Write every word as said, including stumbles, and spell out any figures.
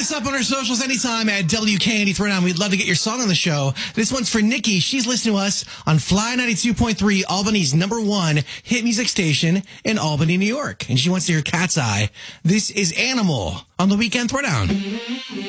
us up on our socials anytime at W K N D Throwdown. We'd love to get your song on the show. This one's for Nikki. She's listening to us on Fly ninety-two point three, Albany's number one hit music station in Albany, New York. And she wants to hear Cat's Eye. This is Animal on the Weekend Throwdown.